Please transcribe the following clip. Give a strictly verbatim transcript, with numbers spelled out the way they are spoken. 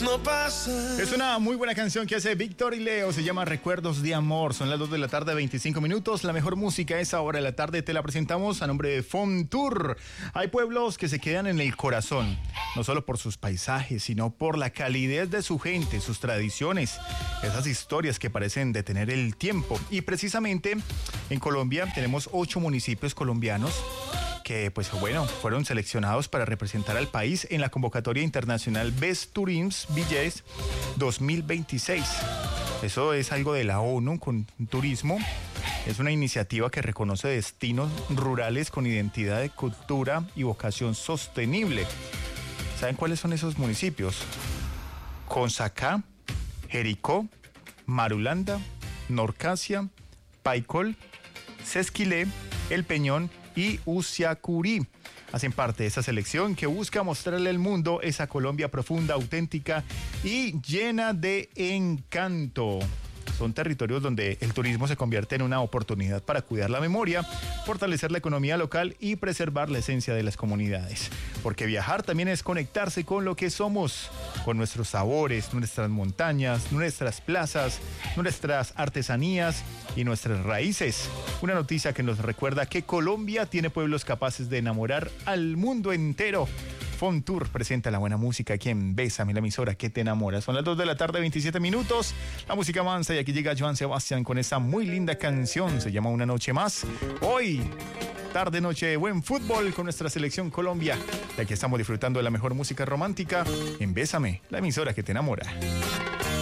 no pasa. Es una muy buena canción que hace Víctor y Leo, se llama Recuerdos de Amor. Son las dos de la tarde, veinticinco minutos. La mejor música a esa hora de la tarde te la presentamos a nombre de Fontour. Hay pueblos que se quedan en el corazón, no solo por sus paisajes, sino por la calidez de su gente, sus tradiciones, esas historias que parecen detener el tiempo. Y precisamente en Colombia tenemos ocho municipios colombianos que, pues bueno, fueron seleccionados para representar al país en la convocatoria internacional Best Tourism Villages dos mil veintiséis. Eso es algo de la ONU con turismo. Es una iniciativa que reconoce destinos rurales con identidad de cultura y vocación sostenible. ¿Saben cuáles son esos municipios? Consacá, Jericó, Marulanda, Norcasia, Paicol, Sesquilé, El Peñón y Usiacurí. Hacen parte de esa selección que busca mostrarle al mundo esa Colombia profunda, auténtica y llena de encanto. Son territorios donde el turismo se convierte en una oportunidad para cuidar la memoria, fortalecer la economía local y preservar la esencia de las comunidades. Porque viajar también es conectarse con lo que somos, con nuestros sabores, nuestras montañas, nuestras plazas, nuestras artesanías y nuestras raíces. Una noticia que nos recuerda que Colombia tiene pueblos capaces de enamorar al mundo entero. Fontour presenta la buena música aquí en Bésame, la emisora que te enamora. Son las dos de la tarde, veintisiete minutos. La música avanza y aquí llega Joan Sebastián con esa muy linda canción. Se llama Una Noche Más. Hoy, tarde, noche, buen fútbol con nuestra selección Colombia. Y aquí estamos disfrutando de la mejor música romántica en Bésame, la emisora que te enamora.